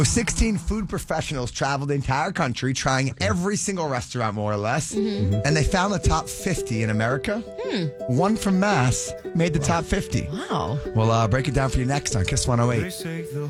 16 food professionals traveled the entire country trying every single restaurant, more or less, and they found the top 50 in America. One from Mass made the top 50. Wow. We'll break it down for you next on Kiss 108.